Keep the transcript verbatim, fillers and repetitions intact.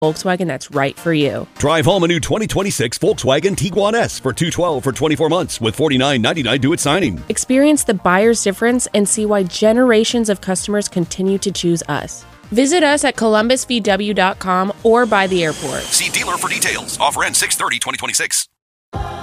Volkswagen that's right for you. Drive home a new twenty twenty-six Volkswagen Tiguan S for two hundred twelve dollars for twenty-four months with forty-nine ninety-nine due at signing. Experience the buyer's difference and see why generations of customers continue to choose us. Visit us at columbus v w dot com or by the airport. See dealer for details. Offer ends six thirty twenty twenty-six.